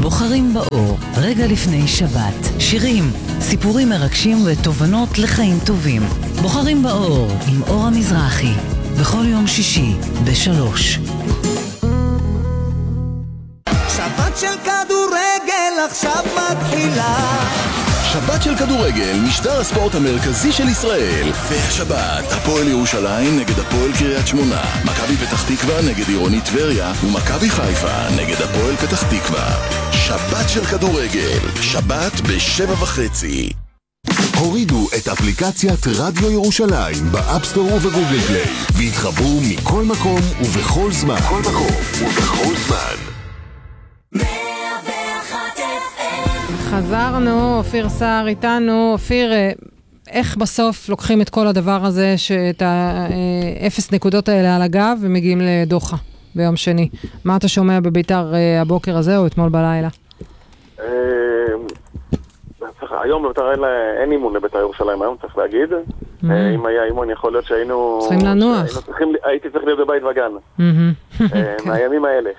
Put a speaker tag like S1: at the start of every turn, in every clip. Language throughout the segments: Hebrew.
S1: בוחרים באור, רגע לפני שבת. שירים, סיפורים מרגשים ותובנות לחיים טובים. בוחרים באור עם אור המזרחי. בכל יום שישי ב-3.
S2: שבת של כדורגל עכשיו מתחילה.
S3: שבת של כדורגל, משדר הספורט המרכזי של ישראל. והשבת, הפועל ירושלים נגד הפועל קריית שמונה, מכבי פתח תקווה נגד עירוני טבריה, ומכבי חיפה נגד הפועל פתח תקווה. שבת של כדורגל, שבת ב-7:30. הורידו את אפליקציית רדיו ירושלים באפסטור ובגוגל פליי, והתחברו מכל מקום ובכל זמן. כל מקום ובכל זמן.
S4: חזרנו, אופיר סער איתנו. אופיר, איך בסוף לוקחים את כל הדבר הזה, את ה-0 נקודות האלה על הגב, ומגיעים לדוחה ביום שני? מה אתה שומע בביתר הבוקר הזה או אתמול בלילה?
S5: היום בביתר אין אימון לביתר ירושלים, היום צריך להגיד. אם היה אימון יכול להיות שהיינו...
S4: צריכים לנוח.
S5: הייתי צריך להיות בבית וגן. מהימים האלה.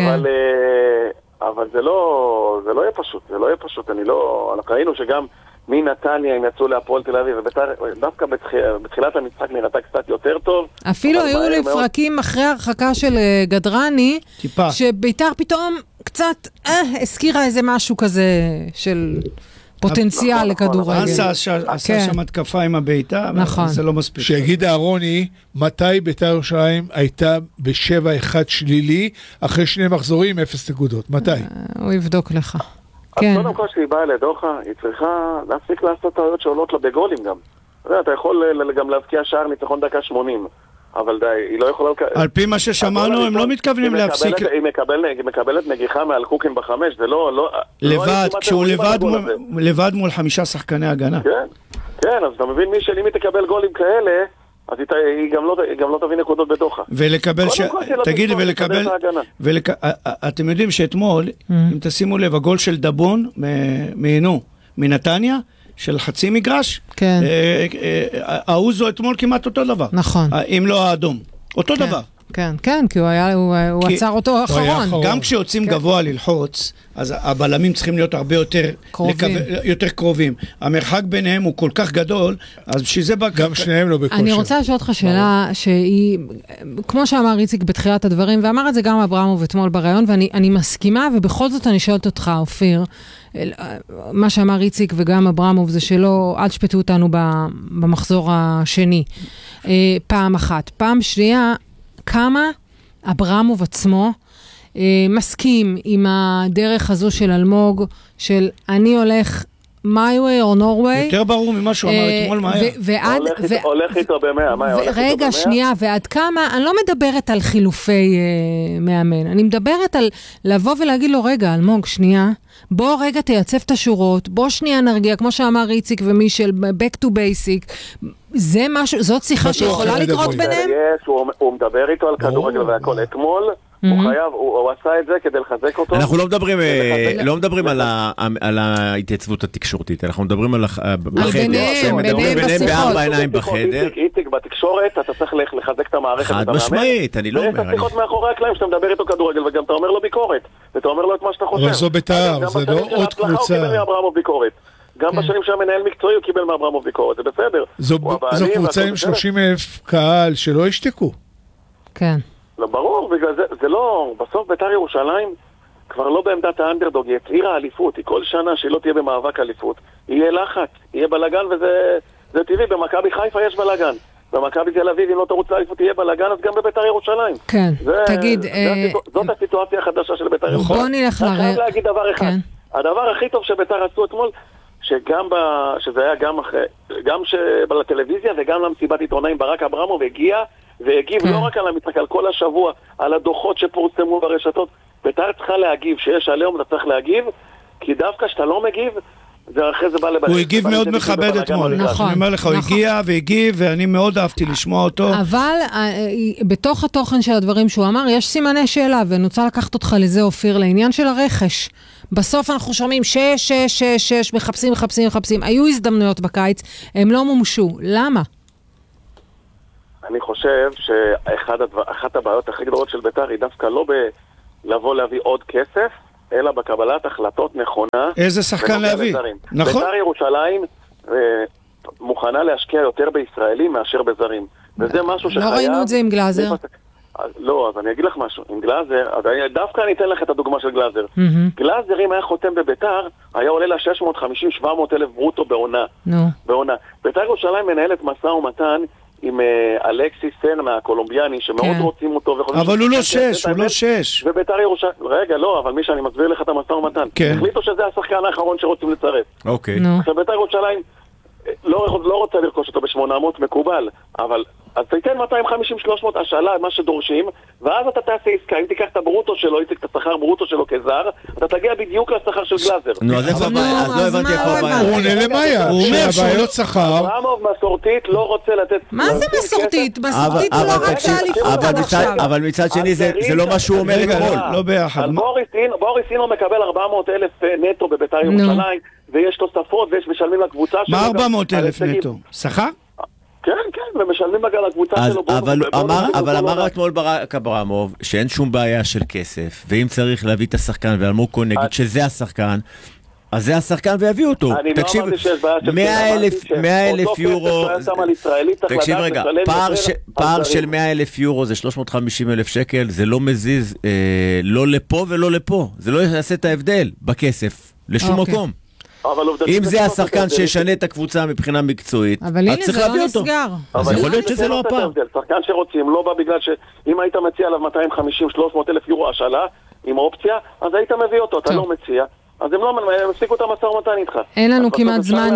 S5: אבל זה לא יהיה פשוט, זה לא יהיה פשוט. אנחנו ראינו שגם מנתניה הם יצאו להפועל תל אביב, ודווקא בתחילת המשחק נראתה קצת יותר טוב.
S4: אפילו היו לפרקים אחרי הרחקה של גדרני, שביתר פתאום קצת הזכירה איזה משהו כזה של פוטנציאל לכדורגל.
S6: אנסה עשה שם התקפה עם הביתה, זה לא מספיק.
S7: שיגיד אהרוני, מתי ביתר ירושלים הייתה ב-7-1 שלילי, אחרי 2 מחזורים 0 נקודות? מתי?
S4: הוא יבדוק לך.
S5: אז קודם כל שהיא באה לדוחה, היא צריכה להפסיק לעשות טעויות שעולות לה בגולים גם. אתה יכול גם להבקיע שער ניצחון דקה 80, אבל די, היא לא יכולה...
S6: על פי מה ששמענו, הם לא מתכוונים להפסיק...
S5: היא מקבלת נגיחה מעל קוקן ב5, זה לא...
S6: לבד, כשהוא לבד מול 5 שחקני הגנה.
S5: כן, אז אתה מבין מי שאם היא תקבל גולים כאלה, אז היא גם לא תביא נקודות בדוחה.
S6: ולקבל, תגידי, אתם יודעים שאתמול, אם תשימו לב, הגול של דבון מנתניה, של חצי מגרש,
S4: כן.
S6: האוזו אתמול כמעט אותו דבר.
S4: נכון.
S6: אם לא האדום. אותו דבר.
S4: כן, כן, כי הוא עצר אותו האחרון.
S6: גם כשיוצאים גבוה ללחוץ, אז הבלמים צריכים להיות הרבה יותר קרובים. המרחק ביניהם הוא כל כך גדול, אז בשביל זה...
S7: גם שניהם לא בכושר.
S4: אני רוצה לשאול אותך שאלה שהיא, כמו שאמר איציק בתחילת הדברים, ואמר את זה גם אברמוב אתמול ברעיון, ואני מסכימה, ובכל זאת אני שואלת אותך, אופיר, מה שאמר איציק וגם אברמוב זה שלא, אל תשפטו אותנו במחזור השני. פעם אחת. פעם שנייה, כמה אברמוב עצמו מסכים עם הדרך הזו של אלמוג, של אני הולך my way or no way.
S6: יותר ברור ממה שהוא אמר אתמול מה היה.
S5: הולך איתו ב100.
S4: רגע, שנייה, ועד כמה, אני לא מדברת על חילופי מאמן, אני מדברת על לבוא ולהגיד לו, רגע, אלמוג, שנייה, בוא רגע תייצב את השורות, בוא שנייה נרגיע, כמו שאמר איציק ומישל, back to basic, זה משהו, זאת שיחה שיכולה לקרות ביניהם?
S5: הוא מדבר איתו על כדורגל והכל. אתמול הוא עשה את זה כדי לחזק אותו.
S8: אנחנו לא מדברים על ההתייצבות התקשורתית, אנחנו מדברים על בחדר, מדברים ביניהם בארבע עיניים בחדר.
S5: איציק, בתקשורת אתה צריך לחזק את המערכת.
S8: חד משמעית, אני לא אומר.
S5: זה שיחות מאחורי הקלעים שאתה מדבר איתו כדורגל וגם אתה אומר לו ביקורת, ואתה אומר לו את מה שאתה חושב.
S7: אבל זו בית"ר, זה לא עוד קבוצה.
S5: גם בשנים שהמנהל מקצועי הוא קיבל מאברמוב ביקורת, זה בסדר.
S7: זו קבוצה עם 30,000 קהל שלא ישתקו.
S4: כן.
S5: לא, ברור, בגלל זה לא, בסוף בית"ר ירושלים כבר לא בעמדת האנדרדוג, היא הצהירה אליפות, היא כל שנה שהיא לא תהיה במאבק אליפות, יהיה לחץ, יהיה בלגן וזה טבעי, במכבי חיפה יש בלגן. במכבי תל אביב, אם לא תרוץ לאליפות, יהיה בלגן, אז גם בבית"ר ירושלים.
S4: כן, תגיד...
S5: זאת הסיטואציה החדשה של בית"ר ירושלים.
S4: בוא נלך לרעי.
S5: אני חייב להגיד דבר אחד. הדבר הכי טוב שבית"ר עשו אתמול, שזה היה גם בטלוויזיה וגם למסיבת עיתונאים, ברק אברמוב והגיב לא רק על המשחק, על כל השבוע, על הדוחות שפורסמו ברשתות. בית"ר צריכה להגיב, שיש עליהם אתה צריך להגיב, כי דווקא שאתה לא מגיב, זה אחרי זה בא לבית.
S6: הוא הגיב מאוד מכבד אתמול.
S4: נכון.
S6: אני אומר לך, הוא הגיע והגיב, ואני מאוד אהבתי לשמוע אותו.
S4: אבל בתוך התוכן של הדברים שהוא אמר, יש סימני שאלה, ואני רוצה לקחת אותך לזה, אופיר, לעניין של הרכש. בסוף אנחנו שומעים 6, מחפשים. היו הזדמנויות בקיץ, הם לא מומשו. למה?
S5: אני חושב שאחת הבעיות הכי גדולות של בית"ר היא דווקא לא לבוא להביא עוד כסף, אלא בקבלת החלטות נכונה.
S6: איזה שחקן להביא. נכון.
S5: בית"ר ירושלים מוכנה להשקיע יותר בישראלים מאשר בזרים. וזה משהו שחייב...
S4: לא ראינו את זה עם גלאזר.
S5: לא, אז אני אגיד לך משהו. עם גלאזר, דווקא אני אתן לך את הדוגמה של גלאזר. גלאזר, אם היה חותם בבית"ר, היה עולה לה 650-700 אלף ברוטו בעונה. בית"ר ירושלים מנהלת משא ומתן עם אלכסיס סרנה, הקולומביאני, שמאוד רוצים אותו.
S6: אבל הוא לא 6, הוא לא 6.
S5: ובית"ר ירושלים... רגע, לא, אבל מישה, אני מסביר לך את המשא ומתן. החליטו שזה השחקן האחרון שרוצים לצרף.
S8: אוקיי.
S5: עכשיו, בית"ר ירושלים לא רוצה לרכוש אותו ב-800, מקובל, אבל אז תיתן 250-300 השאלה, מה שדורשים, ואז אתה תעשה עסקה, אם תיקח את הברוטו שלו, את השכר ברוטו שלו כזר, אתה תגיע בדיוק לשכר של גלאזר.
S8: נו, אז איפה הבעיה? אז לא הבנתי איפה הבעיה.
S7: הוא עונה למאיה, שהבעיות שכר...
S5: אברמוב מסורתית לא רוצה לתת...
S4: מה זה מסורתית? מסורתית הוא לא רצה לפעול עד עכשיו.
S8: אבל מצד שני זה לא מה שהוא אומר אתמול.
S6: לא ביחד.
S5: בוריס אינו מקבל 400,000 נטו בבית"ר ירושלים, ויש תוספות ויש משלמים לקבוצה שלו.
S6: מה 400,000 נטו? שכר?
S5: כן, ומשלמים גם על הקבוצה שלו.
S8: אבל אמר אתמול ברק אברמוב שאין שום בעיה של כסף, ואם צריך להביא את השחקן, ואלמוג כהן נגיד שזה השחקן, אז זה השחקן ויביאו אותו.
S5: תקשיב,
S8: 100,000 יורו, תקשיב רגע, פער של 100,000 יורו זה 350,000 שקל, זה לא מזיז לא לפה ולא לפה, זה לא יעשה את ההבדל בכסף, לשום מקום. אם זה השחקן שישנה את הקבוצה מבחינה מקצועית,
S4: אבל הנה זה לא נסגר.
S8: אז יכול להיות שזה לא הפעם.
S5: שחקן שרוצים לא בא בגלל שאם היית מציע עליו 250-300 אלף יורו השאלה עם אופציה, אז היית מביא אותו, אתה לא מציע, אז הם לא מפסיקו את המשא ומתן איתך.
S4: אין לנו כמעט זמן...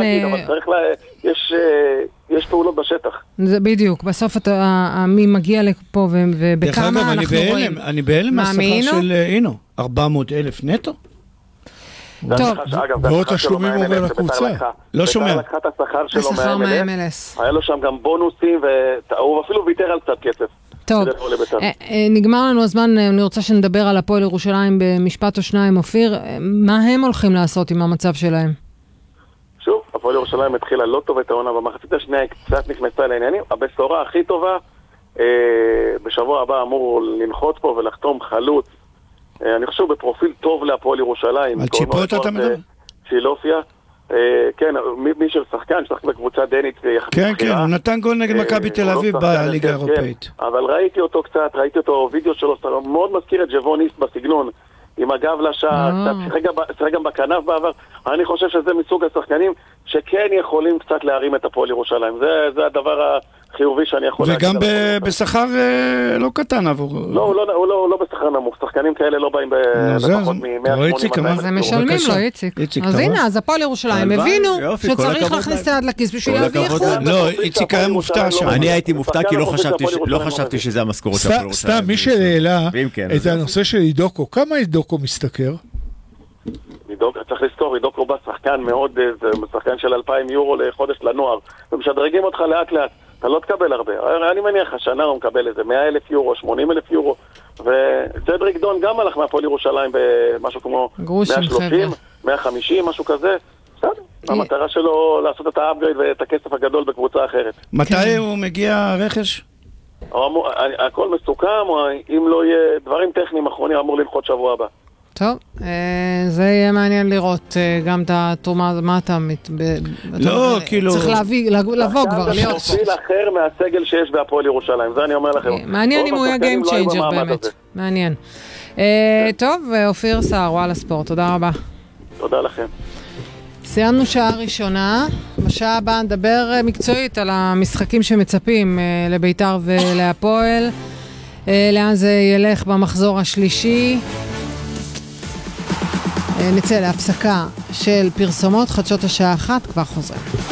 S5: יש פעולות בשטח.
S4: זה בדיוק, בסוף מי מגיע לפה ובכמה אנחנו רואים.
S6: אני בהלם מהשכר של אינו, 400,000 נטו?
S4: טוב.
S7: ועוד תשלומים עובר לקבוצה.
S6: לא שומע.
S5: לקחה את השכר שלו
S4: מה-MLS.
S5: היה לו שם גם בונוסים, והוא אפילו ויתר על קצת כסף.
S4: טוב, נגמר לנו הזמן, אני רוצה שנדבר על הפועל ירושלים במשפט או שניים. אופיר, מה הם הולכים לעשות עם המצב שלהם?
S5: שוב, הפועל ירושלים התחילה לא טוב את העונה, במחצית השנייה קצת נכנסה לעניינים. הבשורה הכי טובה, בשבוע הבא אמור לנחות פה ולחתום חלוץ, אני חושב בפרופיל טוב להפועל ירושלים.
S6: על צ'יפוט אתה מדבר?
S5: צ'ילופיה. כן, מי של שחקן, שחק בקבוצה דנית יחסית בחירה.
S6: כן, הוא נתן גול נגד מכבי תל אביב בליגה האירופאית.
S5: אבל ראיתי אותו קצת, ראיתי אותו וידאו שלו, מאוד מזכיר את ג'בוניסט בסגנון, עם הגב לשער, שיחק גם בכנף בעבר. אני חושב שזה מסוג השחקנים שכן יכולים קצת להרים את הפועל ירושלים. זה הדבר חיובי שאני יכול להגיד.
S6: וגם בשכר לא קטן עבור...
S5: לא, לא בשכר נמוך. שחקנים כאלה לא באים בפחות מ-180.
S4: אז הם משלמים לו, איציק. אז הנה, אז הפועל ירושלים הבינו שצריך להכניס את היד לכיס בשביל להביא איכות.
S6: לא, איציק היה מופתע שם.
S8: אני הייתי מופתע כי לא חשבתי שזה המשכורת של הפועל ירושלים.
S7: סתם, מי שהעלה את הנושא של אידוקו, כמה אידוקו מסתכר?
S5: צריך לזכור, אידוקו בא שחקן מאוד, שחקן של 2,000 יורו לחודש לנוער, ומשדרגים אותך לאט לאט. אתה לא תקבל הרבה. אני מניח, השנה הוא מקבל איזה 100,000 יורו, 80,000 יורו, וצדריק דון גם הלך מהפועל ירושלים במשהו כמו 130, 150, משהו כזה. בסדר. המטרה שלו לעשות את האפגרייד ואת הכסף הגדול בקבוצה אחרת.
S6: מתי הוא מגיע רכש?
S5: הכל מסוכם, אם לא יהיה דברים טכניים אחרונים, אמור לנחות שבוע הבא.
S4: טוב, זה יהיה מעניין לראות גם את התרומה, מה אתה...
S6: לא, כאילו...
S4: צריך לבוא כבר, להיות...
S5: זה פרופיל אחר מהסגל שיש בהפועל ירושלים, זה אני אומר לכם.
S4: מעניין אם הוא יהיה Game Changer באמת, מעניין. טוב, אופיר סער, וואלה ספורט, תודה רבה.
S5: תודה לכם.
S4: סיימנו שעה ראשונה, בשעה הבאה נדבר מקצועית על המשחקים שמצפים לביתר ולהפועל, לאן זה ילך במחזור השלישי. נצא להפסקה של פרסומות, חדשות השעה 1, כבר חוזרים.